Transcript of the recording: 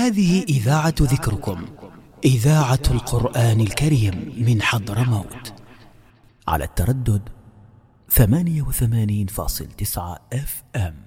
هذه إذاعة ذكركم، إذاعة القرآن الكريم من حضرموت، على التردد 88.9 FM.